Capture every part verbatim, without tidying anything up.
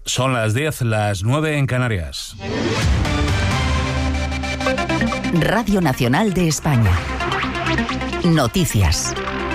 Son las diez, las nueve en Canarias. Radio Nacional de España. Noticias.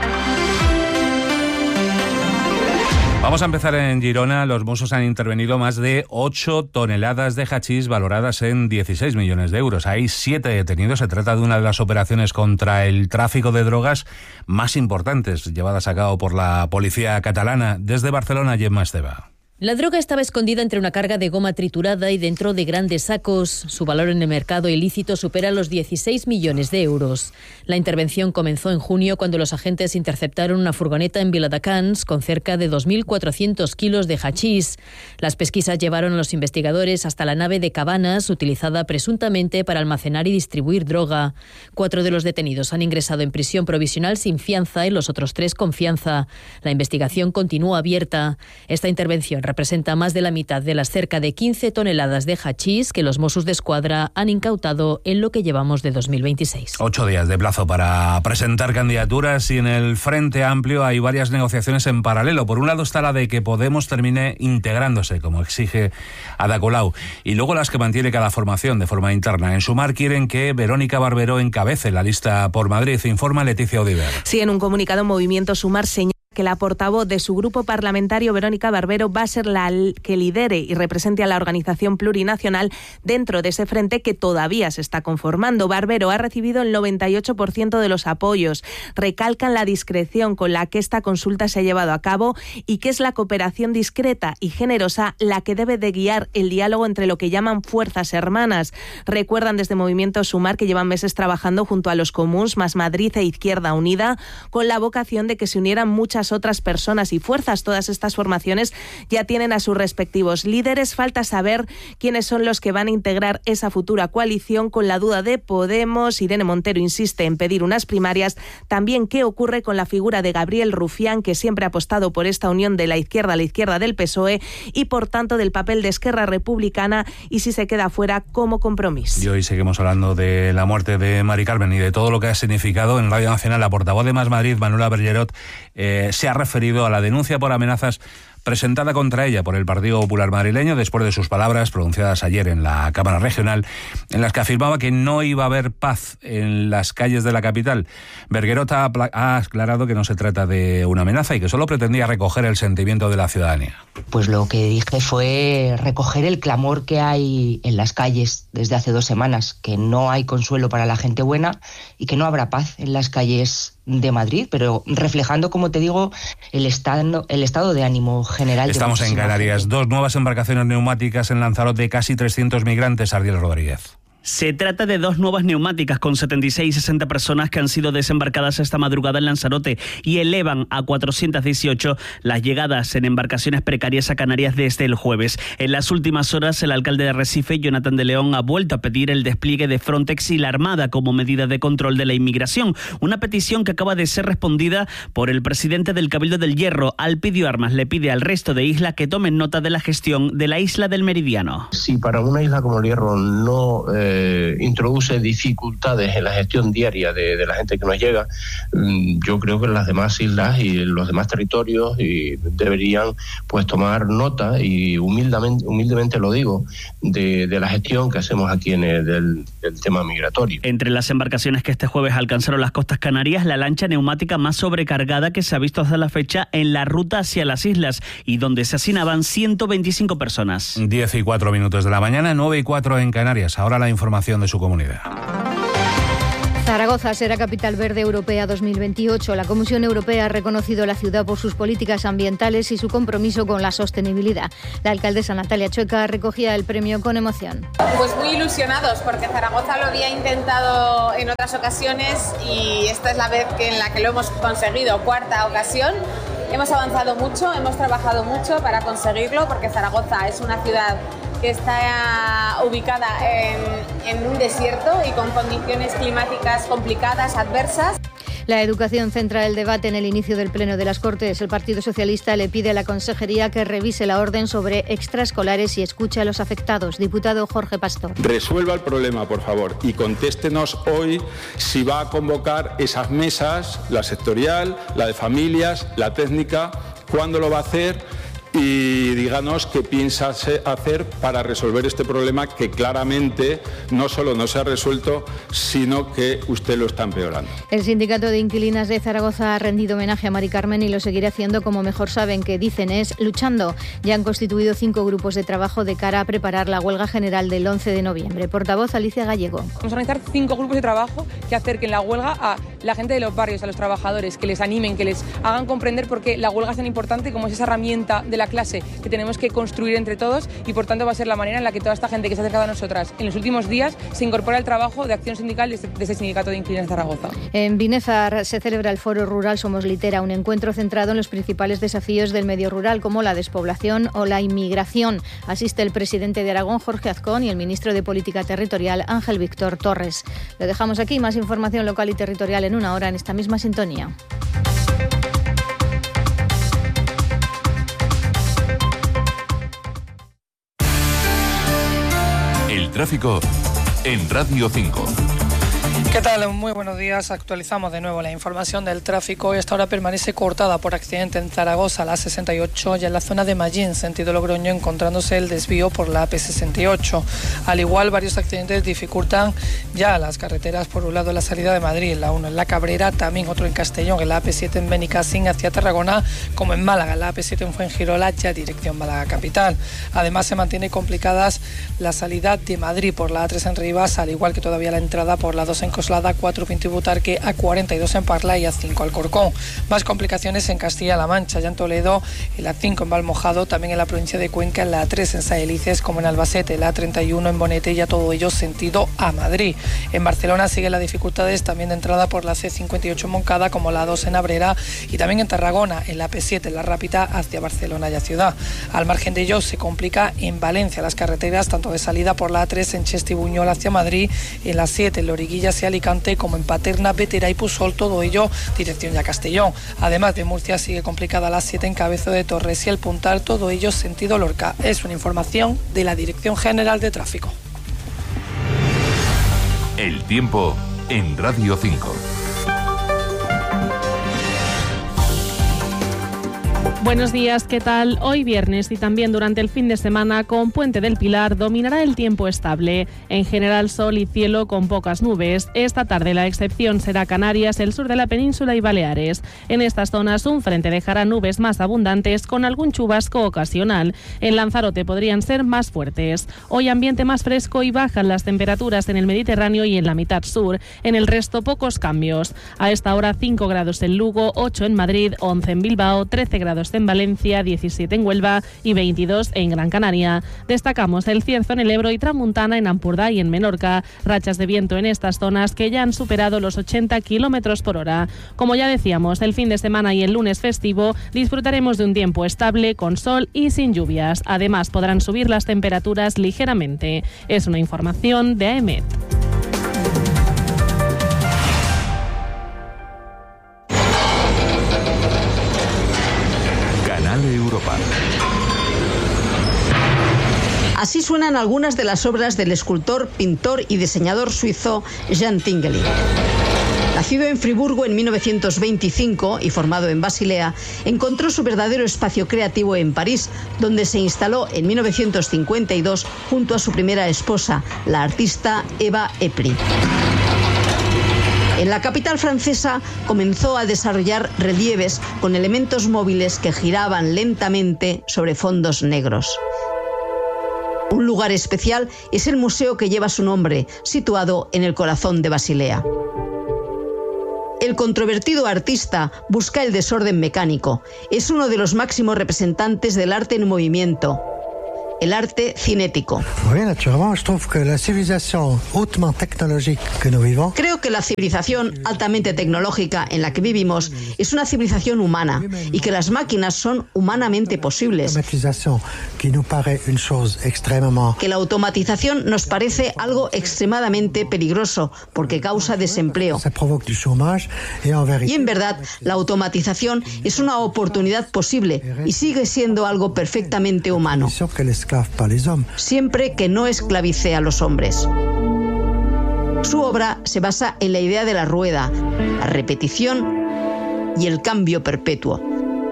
Vamos a empezar en Girona. Los Mossos han intervenido más de ocho toneladas de hachís valoradas en dieciséis millones de euros. Hay siete detenidos. Se trata de una de las operaciones contra el tráfico de drogas más importantes llevadas a cabo por la policía catalana. Desde Barcelona, Gemma Esteva. La droga estaba escondida entre una carga de goma triturada y dentro de grandes sacos. Su valor en el mercado ilícito supera los dieciséis millones de euros. La intervención comenzó en junio cuando los agentes interceptaron una furgoneta en Viladecans con cerca de dos mil cuatrocientos kilos de hachís. Las pesquisas llevaron a los investigadores hasta la nave de Cabanas, utilizada presuntamente para almacenar y distribuir droga. Cuatro de los detenidos han ingresado en prisión provisional sin fianza y los otros tres con fianza. La investigación continúa abierta. Esta intervención representa más de la mitad de las cerca de quince toneladas de hachís que los Mossos d'Esquadra han incautado en lo que llevamos de dos mil veintiséis. Ocho días de plazo para presentar candidaturas y en el Frente Amplio hay varias negociaciones en paralelo. Por un lado está la de que Podemos termine integrándose, como exige Ada Colau, y luego las que mantiene cada formación de forma interna. En Sumar quieren que Verónica Barberó encabece la lista por Madrid, informa Leticia Odiver. Sí, en un comunicado Movimiento Sumar señala que la portavoz de su grupo parlamentario, Verónica Barberó, va a ser la que lidere y represente a la organización plurinacional dentro de ese frente que todavía se está conformando. Barberó ha recibido el noventa y ocho por ciento de los apoyos. Recalcan la discreción con la que esta consulta se ha llevado a cabo y que es la cooperación discreta y generosa la que debe de guiar el diálogo entre lo que llaman fuerzas hermanas. Recuerdan desde Movimiento Sumar que llevan meses trabajando junto a los Comuns, Más Madrid e Izquierda Unida con la vocación de que se unieran muchas otras personas y fuerzas. Todas estas formaciones ya tienen a sus respectivos líderes. Falta saber quiénes son los que van a integrar esa futura coalición, con la duda de Podemos. Irene Montero insiste en pedir unas primarias. También qué ocurre con la figura de Gabriel Rufián, que siempre ha apostado por esta unión de la izquierda a la izquierda del P S O E y por tanto del papel de Esquerra Republicana, y si se queda fuera como Compromís. Y hoy seguimos hablando de la muerte de Mari Carmen y de todo lo que ha significado. En Radio Nacional, la portavoz de Más Madrid, Manuela Bergerot, eh, se ha referido a la denuncia por amenazas presentada contra ella por el Partido Popular madrileño después de sus palabras pronunciadas ayer en la Cámara Regional, en las que afirmaba que no iba a haber paz en las calles de la capital. Bergerot ha, ha aclarado que no se trata de una amenaza y que solo pretendía recoger el sentimiento de la ciudadanía. Pues lo que dije fue recoger el clamor que hay en las calles desde hace dos semanas, que no hay consuelo para la gente buena y que no habrá paz en las calles de Madrid, pero reflejando, como te digo, el estado, el estado de ánimo general. Estamos en Canarias. Gente. Dos nuevas embarcaciones neumáticas en Lanzarote de casi trescientos migrantes. Ardiel Rodríguez. Se trata de dos nuevas neumáticas con setenta y seis y sesenta personas que han sido desembarcadas esta madrugada en Lanzarote y elevan a cuatrocientas dieciocho las llegadas en embarcaciones precarias a Canarias desde el jueves. En las últimas horas, el alcalde de Recife, Jonathan de León, ha vuelto a pedir el despliegue de Frontex y la Armada como medida de control de la inmigración. Una petición que acaba de ser respondida por el presidente del Cabildo del Hierro. Alpidio Armas le pide al resto de islas que tomen nota de la gestión de la isla del Meridiano. Si para una isla como el Hierro no Eh... Eh, introduce dificultades en la gestión diaria de, de la gente que nos llega, yo creo que las demás islas y los demás territorios y deberían pues tomar nota, y humildemente, humildemente lo digo, de, de la gestión que hacemos aquí en el del, del tema migratorio. Entre las embarcaciones que este jueves alcanzaron las costas canarias, la lancha neumática más sobrecargada que se ha visto hasta la fecha en la ruta hacia las islas y donde se hacinaban ciento veinticinco personas. diez y cuatro minutos de la mañana, nueve y cuatro en Canarias. Ahora la información de su comunidad. Zaragoza será Capital Verde Europea dos mil veintiocho. La Comisión Europea ha reconocido la ciudad por sus políticas ambientales y su compromiso con la sostenibilidad. La alcaldesa Natalia Chueca recogía el premio con emoción. Pues muy ilusionados, porque Zaragoza lo había intentado en otras ocasiones y esta es la vez que en la que lo hemos conseguido, cuarta ocasión. Hemos avanzado mucho, hemos trabajado mucho para conseguirlo, porque Zaragoza es una ciudad que está ubicada en, en un desierto y con condiciones climáticas complicadas, adversas. La educación centra el debate en el inicio del Pleno de las Cortes. El Partido Socialista le pide a la Consejería que revise la orden sobre extraescolares y escuche a los afectados. Diputado Jorge Pastor. Resuelva el problema, por favor, y contéstenos hoy si va a convocar esas mesas, la sectorial, la de familias, la técnica, cuándo lo va a hacer y díganos qué piensa hacer para resolver este problema que claramente no solo no se ha resuelto, sino que usted lo está empeorando. El sindicato de inquilinas de Zaragoza ha rendido homenaje a Mari Carmen y lo seguirá haciendo como mejor saben, que dicen es luchando. Ya han constituido cinco grupos de trabajo de cara a preparar la huelga general del once de noviembre. Portavoz Alicia Gallego. Vamos a organizar cinco grupos de trabajo que acerquen la huelga a la gente de los barrios, a los trabajadores, que les animen, que les hagan comprender por qué la huelga es tan importante como es esa herramienta de la clase que tenemos que construir entre todos y por tanto va a ser la manera en la que toda esta gente que se ha acercado a nosotras en los últimos días se incorpora al trabajo de acción sindical de ese sindicato de inquilinos de Zaragoza. En Binezar se celebra el Foro Rural Somos Litera, un encuentro centrado en los principales desafíos del medio rural como la despoblación o la inmigración. Asiste el presidente de Aragón, Jorge Azcón, y el ministro de Política Territorial, Ángel Víctor Torres. Lo dejamos aquí, más información local y territorial en una hora en esta misma sintonía. El tráfico en Radio cinco. ¿Qué tal? Muy buenos días. Actualizamos de nuevo la información del tráfico. Esta hora permanece cortada por accidente en Zaragoza, la sesenta y ocho, y en la zona de Mallín, sentido Logroño, encontrándose el desvío por la A P sesenta y ocho. Al igual, varios accidentes dificultan ya las carreteras. Por un lado, la salida de Madrid, la uno en La Cabrera, también otro en Castellón, en la A P siete en Benicassim hacia Tarragona, como en Málaga, la A P siete en Fuengirola, ya dirección Málaga capital. Además, se mantiene complicadas la salida de Madrid por la A tres en Rivas, al igual que todavía la entrada por la dos en Coslada, A cuatro Pinto y Butarque, A cuarenta y dos en Parla y A cinco Alcorcón. Más complicaciones en Castilla-La Mancha, ya en Toledo, en la cinco en Valmojado, también en la provincia de Cuenca, en la A tres en Saelices, como en Albacete, la A treinta y uno en Bonete, y a todo ello sentido a Madrid. En Barcelona siguen las dificultades también de entrada por la C cincuenta y ocho en Moncada, como la dos en Abrera, y también en Tarragona, en la A P siete, en la Rápita, hacia Barcelona y a Ciudad. Al margen de ello, se complica en Valencia las carreteras, tanto de salida por la A tres en Cheste y Buñol hacia Madrid, en la siete en Loriguilla hacia Alicante, como en Paterna, Vetera y Pusol, todo ello dirección ya Castellón. Además de Murcia, sigue complicada la siete en Cabezo de Torres y el Puntal, todo ello sentido Lorca. Es una información de la Dirección General de Tráfico. El tiempo en Radio cinco. Buenos días, ¿qué tal? Hoy viernes y también durante el fin de semana con Puente del Pilar dominará el tiempo estable. En general sol y cielo con pocas nubes. Esta tarde la excepción será Canarias, el sur de la península y Baleares. En estas zonas un frente dejará nubes más abundantes con algún chubasco ocasional. En Lanzarote podrían ser más fuertes. Hoy ambiente más fresco y bajan las temperaturas en el Mediterráneo y en la mitad sur. En el resto pocos cambios. A esta hora cinco grados en Lugo, ocho en Madrid, once en Bilbao, trece grados en Valencia, diecisiete en Huelva y veintidós en Gran Canaria. Destacamos el Cierzo en el Ebro y Tramuntana en Ampurdá y en Menorca. Rachas de viento en estas zonas que ya han superado los ochenta kilómetros por hora. Como ya decíamos, el fin de semana y el lunes festivo disfrutaremos de un tiempo estable con sol y sin lluvias. Además, podrán subir las temperaturas ligeramente. Es una información de AEMET. Europa. Así suenan algunas de las obras del escultor, pintor y diseñador suizo Jean Tinguely. Nacido en Friburgo en mil novecientos veinticinco y formado en Basilea, encontró su verdadero espacio creativo en París, donde se instaló en mil novecientos cincuenta y dos junto a su primera esposa, la artista Eva Epri. En la capital francesa comenzó a desarrollar relieves con elementos móviles que giraban lentamente sobre fondos negros. Un lugar especial es el museo que lleva su nombre, situado en el corazón de Basilea. El controvertido artista busca el desorden mecánico. Es uno de los máximos representantes del arte en movimiento. El arte cinético. Creo que la civilización altamente tecnológica en la que vivimos es una civilización humana y que las máquinas son humanamente posibles. Que la automatización nos parece algo extremadamente peligroso porque causa desempleo. Y en verdad, la automatización es una oportunidad posible y sigue siendo algo perfectamente humano. Siempre que no esclavice a los hombres. Su obra se basa en la idea de la rueda, la repetición y el cambio perpetuo.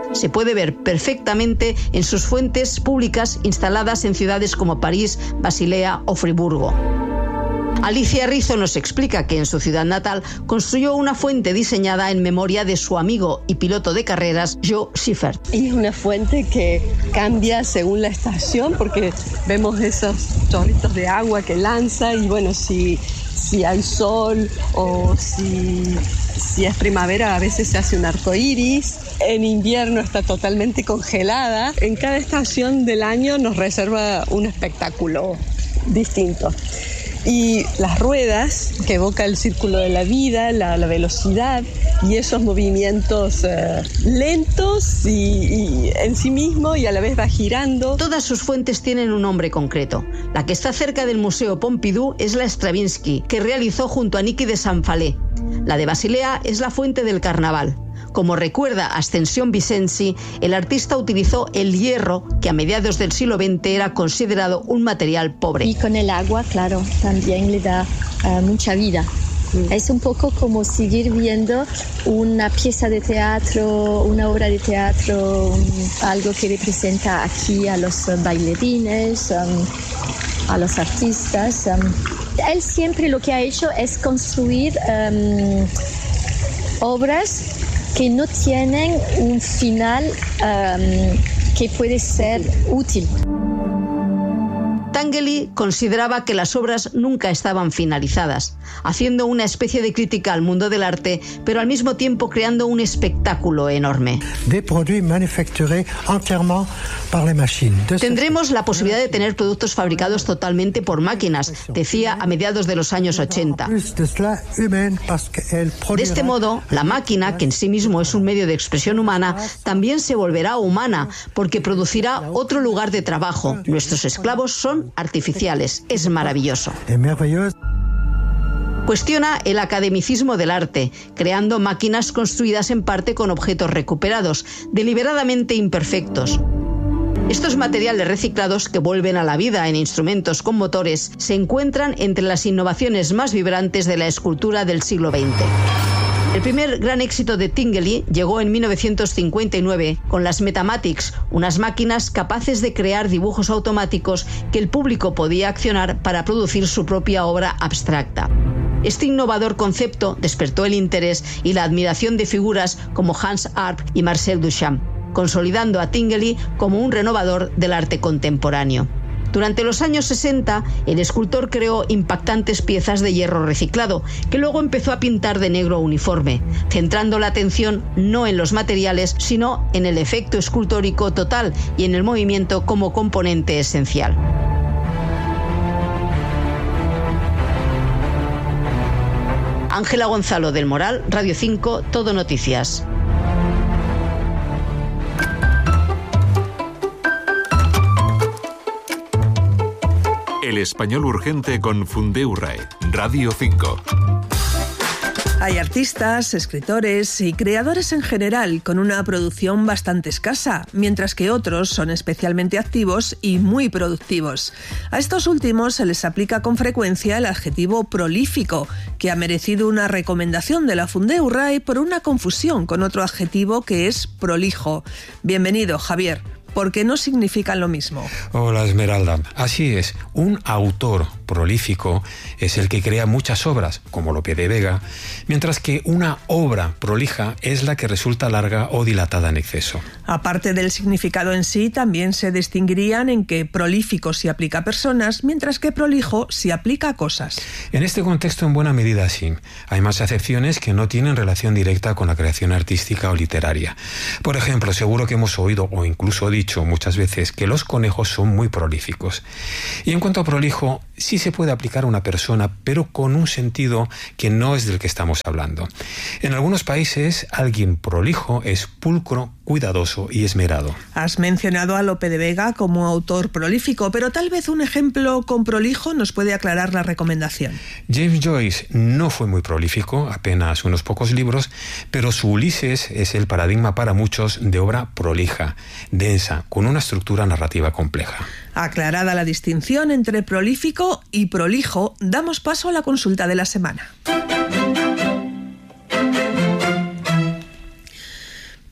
se puede ver perfectamente en sus fuentes públicas instaladas en ciudades como París, Basilea o Friburgo. Alicia Rizo nos explica que en su ciudad natal construyó una fuente diseñada en memoria de su amigo y piloto de carreras, Joe Siffert. Es una fuente que cambia según la estación porque vemos esos chorritos de agua que lanza y bueno, si, si hay sol o si, si es primavera a veces se hace un arco iris. En invierno está totalmente congelada. En cada estación del año nos reserva un espectáculo distinto. Y las ruedas, que evoca el círculo de la vida, la, la velocidad y esos movimientos eh, lentos y, y en sí mismo y a la vez va girando. Todas sus fuentes tienen un nombre concreto. La que está cerca del Museo Pompidou es la Stravinsky, que realizó junto a Niki de Sant Falé. La de Basilea es la fuente del Carnaval. Como recuerda Ascensión Vicenzi, el artista utilizó el hierro, que a mediados del siglo veinte era considerado un material pobre. Y con el agua, claro, también le da uh, mucha vida. Mm. Es un poco como seguir viendo una pieza de teatro, una obra de teatro, um, algo que representa aquí a los bailarines, um, a los artistas. Um. Él siempre lo que ha hecho es construir um, obras que no tienen un final um, que puede ser útil. Tinguely consideraba que las obras nunca estaban finalizadas, haciendo una especie de crítica al mundo del arte, pero al mismo tiempo creando un espectáculo enorme. Tendremos la posibilidad de tener productos fabricados totalmente por máquinas, decía a mediados de los años ochenta. De este modo, la máquina, que en sí mismo es un medio de expresión humana, también se volverá humana, porque producirá otro lugar de trabajo. Nuestros esclavos son artificiales. Es maravilloso. Cuestiona el academicismo del arte, creando máquinas construidas en parte con objetos recuperados, deliberadamente imperfectos. Estos materiales reciclados que vuelven a la vida en instrumentos con motores se encuentran entre las innovaciones más vibrantes de la escultura del siglo veinte. El primer gran éxito de Tinguely llegó en mil novecientos cincuenta y nueve con las Metamatics, unas máquinas capaces de crear dibujos automáticos que el público podía accionar para producir su propia obra abstracta. Este innovador concepto despertó el interés y la admiración de figuras como Hans Arp y Marcel Duchamp, consolidando a Tinguely como un renovador del arte contemporáneo. Durante los años sesenta, el escultor creó impactantes piezas de hierro reciclado, que luego empezó a pintar de negro uniforme, centrando la atención no en los materiales, sino en el efecto escultórico total y en el movimiento como componente esencial. Ángela Gonzalo del Moral, Radio cinco, Todo Noticias. El español urgente con Fundeurrae, Radio cinco. Hay artistas, escritores y creadores en general con una producción bastante escasa, mientras que otros son especialmente activos y muy productivos. A estos últimos se les aplica con frecuencia el adjetivo prolífico, que ha merecido una recomendación de la Fundeurrae por una confusión con otro adjetivo que es prolijo. Bienvenido, Javier. Porque no significan lo mismo. Hola, Esmeralda. Así es, un autor prolífico es el que crea muchas obras, como Lope de Vega, mientras que una obra prolija es la que resulta larga o dilatada en exceso. Aparte del significado en sí, también se distinguirían en que prolífico se aplica a personas, mientras que prolijo se aplica a cosas. En este contexto, en buena medida sí. Hay más acepciones que no tienen relación directa con la creación artística o literaria. Por ejemplo, seguro que hemos oído o incluso dicho muchas veces que los conejos son muy prolíficos. Y en cuanto a prolijo, sí se puede aplicar a una persona, pero con un sentido que no es del que estamos hablando. En algunos países, alguien prolijo es pulcro, cuidadoso y esmerado. Has mencionado a Lope de Vega como autor prolífico, pero tal vez un ejemplo con prolijo nos puede aclarar la recomendación. James Joyce no fue muy prolífico, apenas unos pocos libros, pero su Ulises es el paradigma para muchos de obra prolija, densa, con una estructura narrativa compleja. Aclarada la distinción entre prolífico y prolijo, damos paso a la consulta de la semana.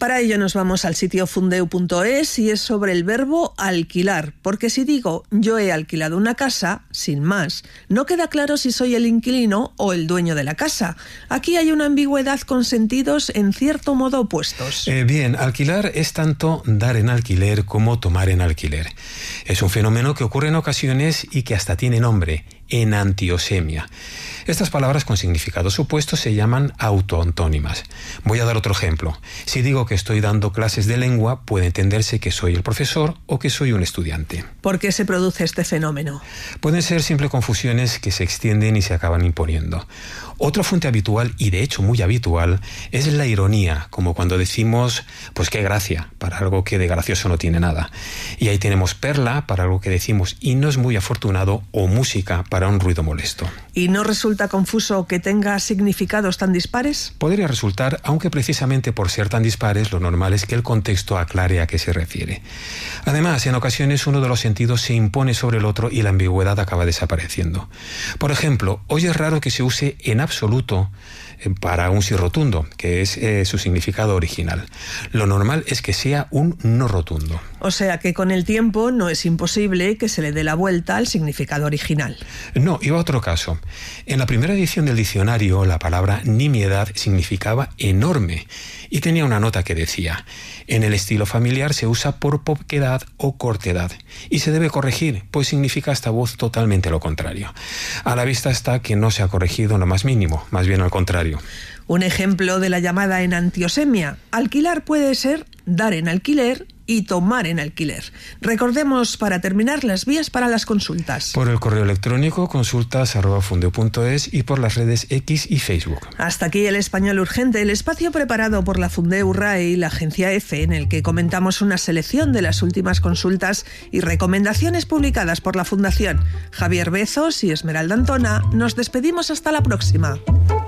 Para ello nos vamos al sitio fundeu punto es y es sobre el verbo alquilar, porque si digo yo he alquilado una casa, sin más, no queda claro si soy el inquilino o el dueño de la casa. Aquí hay una ambigüedad con sentidos en cierto modo opuestos. Eh, bien, alquilar es tanto dar en alquiler como tomar en alquiler. Es un fenómeno que ocurre en ocasiones y que hasta tiene nombre: enantiosemia. Estas palabras con significados opuestos se llaman autoantónimas. Voy a dar otro ejemplo. Si digo que estoy dando clases de lengua, puede entenderse que soy el profesor o que soy un estudiante. ¿Por qué se produce este fenómeno? Pueden ser simples confusiones que se extienden y se acaban imponiendo. Otra fuente habitual, y de hecho muy habitual, es la ironía, como cuando decimos, pues qué gracia, para algo que de gracioso no tiene nada. Y ahí tenemos perla, para algo que decimos y no es muy afortunado, o música, para un ruido molesto. ¿Y no resulta confuso que tenga significados tan dispares? Podría resultar, aunque precisamente por ser tan dispares, lo normal es que el contexto aclare a qué se refiere. Además, en ocasiones uno de los sentidos se impone sobre el otro y la ambigüedad acaba desapareciendo. Por ejemplo, hoy es raro que se use en absoluto para un sí rotundo, que es eh, su significado original. Lo normal es que sea un no rotundo. O sea que con el tiempo no es imposible que se le dé la vuelta al significado original. No, iba a otro caso. En la primera edición del diccionario, la palabra nimiedad significaba enorme y tenía una nota que decía: en el estilo familiar se usa por poquedad o cortedad y se debe corregir, pues significa esta voz totalmente lo contrario. A la vista está que no se ha corregido en lo más mínimo, más bien al contrario. Un ejemplo de la llamada enantiosemia: alquilar puede ser dar en alquiler y tomar en alquiler. Recordemos, para terminar, las vías para las consultas. Por el correo electrónico consultas arroba fundeu punto es y por las redes X y Facebook. Hasta aquí El Español Urgente, el espacio preparado por la Fundeu RAE y la agencia EFE, en el que comentamos una selección de las últimas consultas y recomendaciones publicadas por la Fundación. Javier Bezos y Esmeralda Antona, nos despedimos hasta la próxima.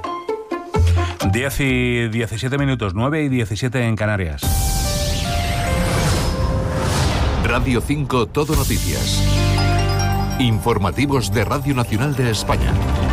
diez y diecisiete minutos, nueve y diecisiete en Canarias. Radio cinco Todo Noticias. Informativos de Radio Nacional de España.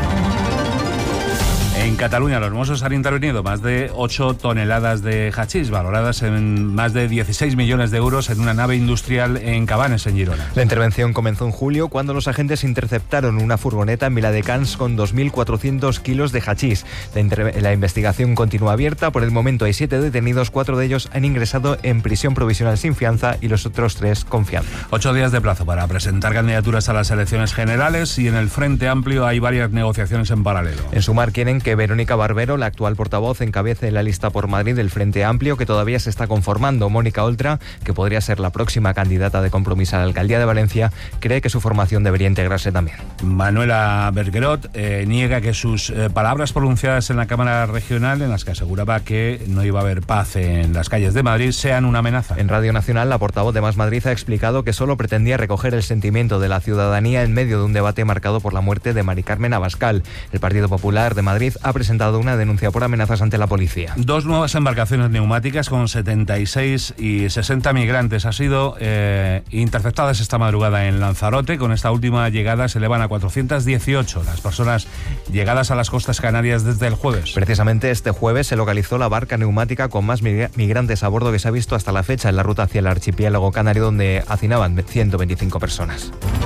En Cataluña los Mossos han intervenido más de ocho toneladas de hachís, valoradas en más de dieciséis millones de euros en una nave industrial en Cabanes, en Girona. La intervención comenzó en julio cuando los agentes interceptaron una furgoneta en Viladecans con dos mil cuatrocientos kilos de hachís. La, inter- la investigación continúa abierta. Por el momento hay siete detenidos, cuatro de ellos han ingresado en prisión provisional sin fianza y los otros tres con fianza. Ocho días de plazo para presentar candidaturas a las elecciones generales y en el Frente Amplio hay varias negociaciones en paralelo. En Sumar quieren que Verónica Barbero, la actual portavoz, encabece la lista por Madrid del Frente Amplio, que todavía se está conformando. Mónica Oltra, que podría ser la próxima candidata de Compromís a la alcaldía de Valencia, cree que su formación debería integrarse también. Manuela Bergerot eh, niega que sus eh, palabras pronunciadas en la Cámara Regional, en las que aseguraba que no iba a haber paz en las calles de Madrid, sean una amenaza. En Radio Nacional, la portavoz de Más Madrid ha explicado que solo pretendía recoger el sentimiento de la ciudadanía en medio de un debate marcado por la muerte de Mari Carmen Abascal. El Partido Popular de Madrid ha presentado una denuncia por amenazas ante la policía. Dos nuevas embarcaciones neumáticas con setenta y seis y sesenta migrantes han sido eh, interceptadas esta madrugada en Lanzarote. Con esta última llegada se elevan a cuatrocientas dieciocho las personas llegadas a las costas canarias desde el jueves. Precisamente este jueves se localizó la barca neumática con más migrantes a bordo que se ha visto hasta la fecha en la ruta hacia el archipiélago canario, donde hacinaban ciento veinticinco personas.